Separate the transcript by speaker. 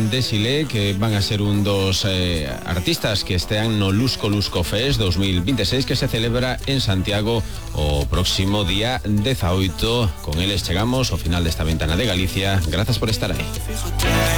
Speaker 1: Desile, que van a ser un dos artistas que estean no Lusco Fest 2026, que se celebra en Santiago o próximo día 18. Con eles chegamos ao final desta ventana de Galicia. Grazas por estar aí.